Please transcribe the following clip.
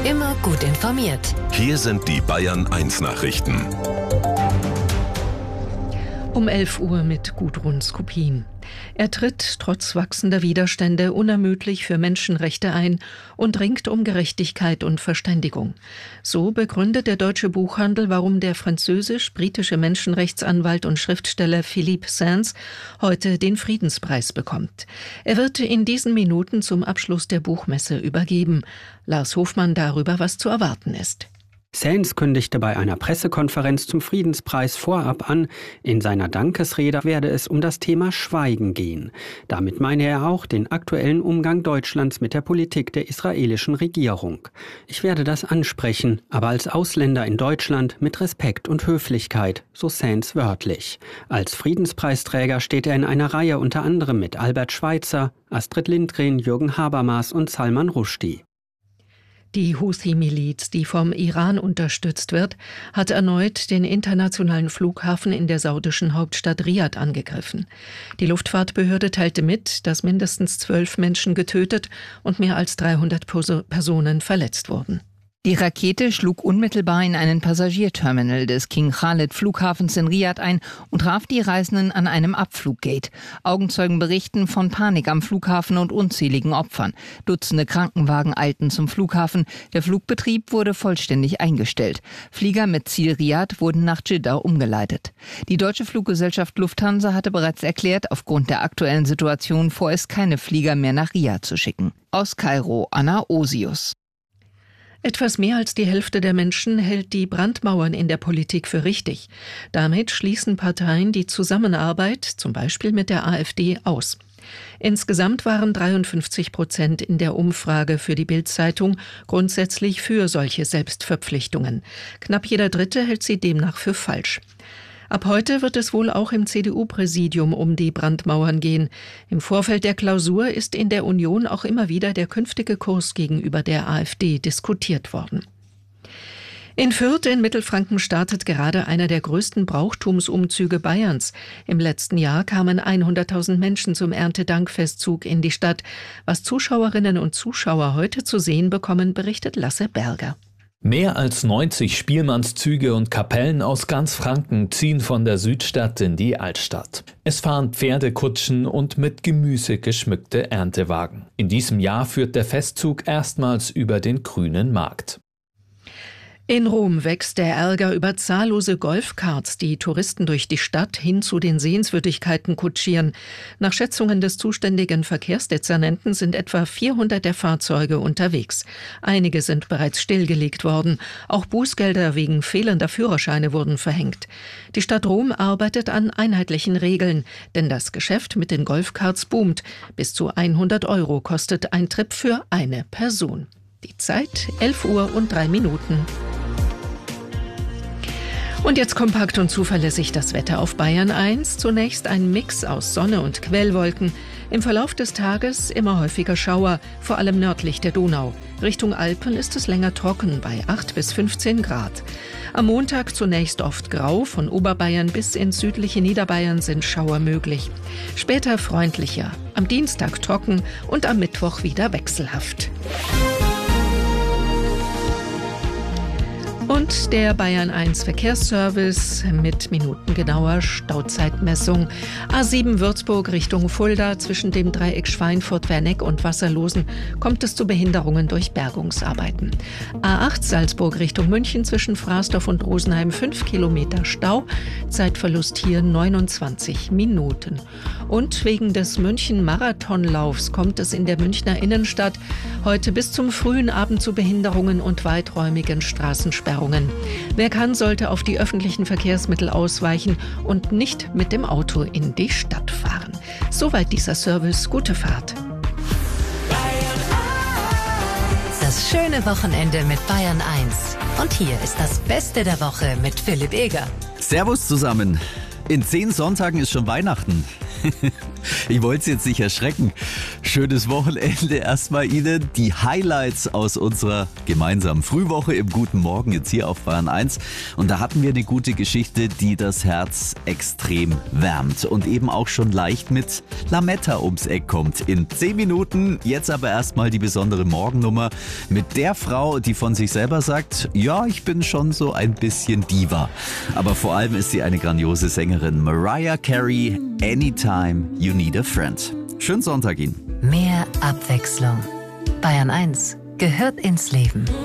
Immer gut informiert. Hier sind die Bayern 1 Nachrichten. Um 11 Uhr mit Gudrun Skupin. Er tritt trotz wachsender Widerstände unermüdlich für Menschenrechte ein und ringt um Gerechtigkeit und Verständigung. So begründet der deutsche Buchhandel, warum der französisch-britische Menschenrechtsanwalt und Schriftsteller Philippe Sands heute den Friedenspreis bekommt. Er wird in diesen Minuten zum Abschluss der Buchmesse übergeben. Lars Hofmann darüber, was zu erwarten ist. Sands kündigte bei einer Pressekonferenz zum Friedenspreis vorab an, in seiner Dankesrede werde es um das Thema Schweigen gehen. Damit meine er auch den aktuellen Umgang Deutschlands mit der Politik der israelischen Regierung. Ich werde das ansprechen, aber als Ausländer in Deutschland mit Respekt und Höflichkeit, so Sands wörtlich. Als Friedenspreisträger steht er in einer Reihe unter anderem mit Albert Schweitzer, Astrid Lindgren, Jürgen Habermas und Salman Rushdie. Die Houthi-Miliz, die vom Iran unterstützt wird, hat erneut den internationalen Flughafen in der saudischen Hauptstadt Riad angegriffen. Die Luftfahrtbehörde teilte mit, dass mindestens 12 Menschen getötet und mehr als 300 Personen verletzt wurden. Die Rakete schlug unmittelbar in einen Passagierterminal des King Khalid Flughafens in Riad ein und traf die Reisenden an einem Abfluggate. Augenzeugen berichten von Panik am Flughafen und unzähligen Opfern. Dutzende Krankenwagen eilten zum Flughafen. Der Flugbetrieb wurde vollständig eingestellt. Flieger mit Ziel Riad wurden nach Dschidda umgeleitet. Die deutsche Fluggesellschaft Lufthansa hatte bereits erklärt, aufgrund der aktuellen Situation vorerst keine Flieger mehr nach Riad zu schicken. Aus Kairo, Anna Osius. Etwas mehr als die Hälfte der Menschen hält die Brandmauern in der Politik für richtig. Damit schließen Parteien die Zusammenarbeit, zum Beispiel mit der AfD, aus. Insgesamt waren 53% in der Umfrage für die Bild-Zeitung grundsätzlich für solche Selbstverpflichtungen. Knapp jeder Dritte hält sie demnach für falsch. Ab heute wird es wohl auch im CDU-Präsidium um die Brandmauern gehen. Im Vorfeld der Klausur ist in der Union auch immer wieder der künftige Kurs gegenüber der AfD diskutiert worden. In Fürth in Mittelfranken startet gerade einer der größten Brauchtumsumzüge Bayerns. Im letzten Jahr kamen 100.000 Menschen zum Erntedankfestzug in die Stadt. Was Zuschauerinnen und Zuschauer heute zu sehen bekommen, berichtet Lasse Berger. Mehr als 90 Spielmannszüge und Kapellen aus ganz Franken ziehen von der Südstadt in die Altstadt. Es fahren Pferdekutschen und mit Gemüse geschmückte Erntewagen. In diesem Jahr führt der Festzug erstmals über den Grünen Markt. In Rom wächst der Ärger über zahllose Golfkarts, die Touristen durch die Stadt hin zu den Sehenswürdigkeiten kutschieren. Nach Schätzungen des zuständigen Verkehrsdezernenten sind etwa 400 der Fahrzeuge unterwegs. Einige sind bereits stillgelegt worden. Auch Bußgelder wegen fehlender Führerscheine wurden verhängt. Die Stadt Rom arbeitet an einheitlichen Regeln, denn das Geschäft mit den Golfkarts boomt. Bis zu 100 € kostet ein Trip für eine Person. Die Zeit 11:03 Uhr. Und jetzt kompakt und zuverlässig das Wetter auf Bayern 1. Zunächst ein Mix aus Sonne und Quellwolken. Im Verlauf des Tages immer häufiger Schauer, vor allem nördlich der Donau. Richtung Alpen ist es länger trocken bei 8 bis 15 Grad. Am Montag zunächst oft grau, von Oberbayern bis ins südliche Niederbayern sind Schauer möglich. Später freundlicher, am Dienstag trocken und am Mittwoch wieder wechselhaft. Und der Bayern 1 Verkehrsservice mit minutengenauer Stauzeitmessung. A7 Würzburg Richtung Fulda zwischen dem Dreieck Schweinfurt-Werneck und Wasserlosen kommt es zu Behinderungen durch Bergungsarbeiten. A8 Salzburg Richtung München zwischen Frasdorf und Rosenheim 5 Kilometer Stau. Zeitverlust hier 29 Minuten. Und wegen des München-Marathonlaufs kommt es in der Münchner Innenstadt heute bis zum frühen Abend zu Behinderungen und weiträumigen Straßensperrungen. Wer kann, sollte auf die öffentlichen Verkehrsmittel ausweichen und nicht mit dem Auto in die Stadt fahren. Soweit dieser Service. Gute Fahrt. Das schöne Wochenende mit Bayern 1. Und hier ist das Beste der Woche mit Philipp Eger. Servus zusammen. In 10 Sonntagen ist schon Weihnachten. Ich wollte Sie jetzt nicht erschrecken. Schönes Wochenende erstmal Ihnen. Die Highlights aus unserer gemeinsamen Frühwoche im Guten Morgen jetzt hier auf Bayern 1. Und da hatten wir eine gute Geschichte, die das Herz extrem wärmt und eben auch schon leicht mit Lametta ums Eck kommt. In 10 Minuten, jetzt aber erstmal die besondere Morgennummer mit der Frau, die von sich selber sagt, ja, ich bin schon so ein bisschen Diva. Aber vor allem ist sie eine grandiose Sängerin. Mariah Carey, Anytime You Need a Friend. Schönen Sonntag Ihnen. Mehr Abwechslung. Bayern 1 gehört ins Leben.